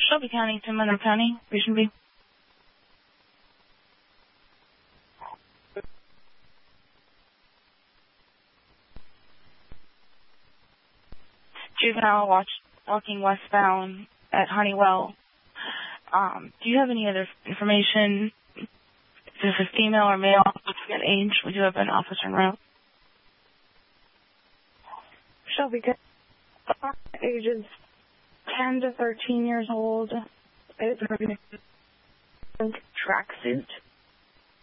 Shelby County to Monroe County, Region B. Juvenile walking westbound at Honeywell. Do you have any other information? Is this a female or male? What age? We do have an officer en route. Shelby County, ages 10 to 13 years old. Tracksuit.